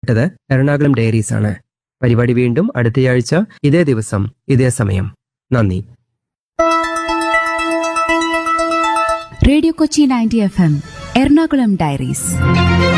കേട്ടത് എറണാകുളം ഡയറീസ് ആണ്. പരിപാടി വീണ്ടും അടുത്തയാഴ്ച ഇതേ ദിവസം ഇതേ സമയം. നന്ദി. Radio Kochi 90 FM Ernakulam diaries.